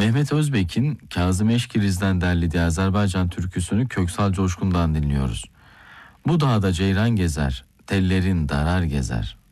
Mehmet Özbek'in Kazım Eşkiriz'den derlediği Azerbaycan türküsünü Köksal Coşkun'dan dinliyoruz. Bu dağda ceyran gezer, tellerin darar gezer.